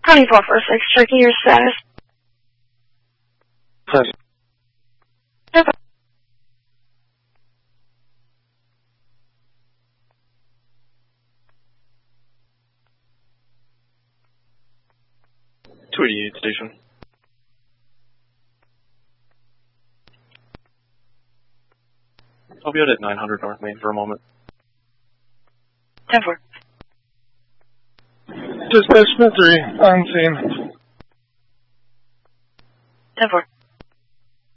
2446, checking your status. Yes. 288 station. I'll be out at 900 North Main for a moment. 10-4. Dispatch Smith 3, on scene. 10-4.